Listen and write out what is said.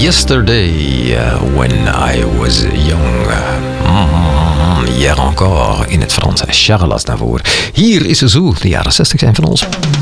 Yesterday, when I was young. Hier encore in het Frans. Charles daarvoor. Hier is ze zo. De jaren 60 zijn van ons.